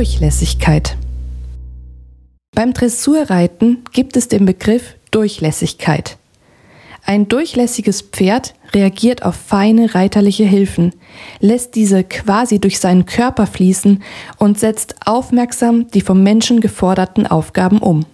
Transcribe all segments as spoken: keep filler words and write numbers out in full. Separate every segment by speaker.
Speaker 1: Durchlässigkeit. Beim Dressurreiten gibt es den Begriff Durchlässigkeit. Ein durchlässiges Pferd reagiert auf feine reiterliche Hilfen, lässt diese quasi durch seinen Körper fließen und setzt aufmerksam die vom Menschen geforderten Aufgaben um.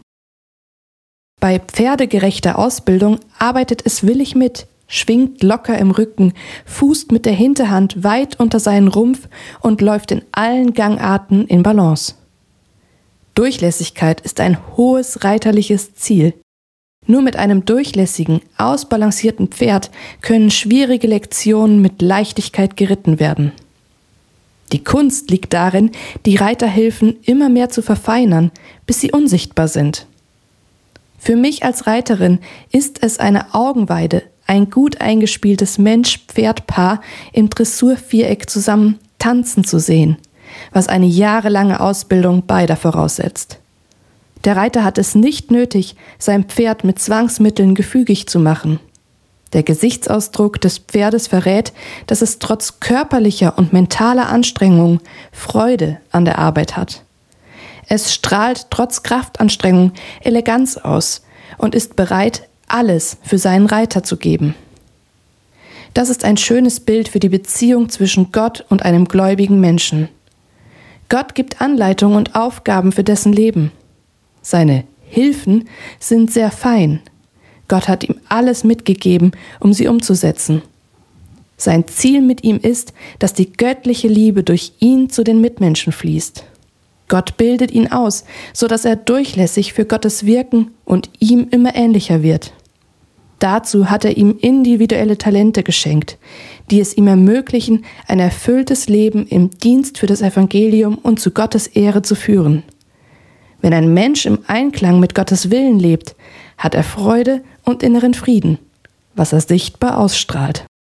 Speaker 1: Bei pferdegerechter Ausbildung arbeitet es willig mit, schwingt locker im Rücken, fußt mit der Hinterhand weit unter seinen Rumpf und läuft in allen Gangarten in Balance. Durchlässigkeit ist ein hohes reiterliches Ziel. Nur mit einem durchlässigen, ausbalancierten Pferd können schwierige Lektionen mit Leichtigkeit geritten werden. Die Kunst liegt darin, die Reiterhilfen immer mehr zu verfeinern, bis sie unsichtbar sind. Für mich als Reiterin ist es eine Augenweide, ein gut eingespieltes Mensch-Pferd-Paar im Dressurviereck zusammen tanzen zu sehen, was eine jahrelange Ausbildung beider voraussetzt. Der Reiter hat es nicht nötig, sein Pferd mit Zwangsmitteln gefügig zu machen. Der Gesichtsausdruck des Pferdes verrät, dass es trotz körperlicher und mentaler Anstrengung Freude an der Arbeit hat. Es strahlt trotz Kraftanstrengung Eleganz aus und ist bereit, alles für seinen Reiter zu geben. Das ist ein schönes Bild für die Beziehung zwischen Gott und einem gläubigen Menschen. Gott gibt Anleitung und Aufgaben für dessen Leben. Seine Hilfen sind sehr fein. Gott hat ihm alles mitgegeben, um sie umzusetzen. Sein Ziel mit ihm ist, dass die göttliche Liebe durch ihn zu den Mitmenschen fließt. Gott bildet ihn aus, so dass er durchlässig für Gottes Wirken und ihm immer ähnlicher wird. Dazu hat er ihm individuelle Talente geschenkt, die es ihm ermöglichen, ein erfülltes Leben im Dienst für das Evangelium und zu Gottes Ehre zu führen. Wenn ein Mensch im Einklang mit Gottes Willen lebt, hat er Freude und inneren Frieden, was er sichtbar ausstrahlt.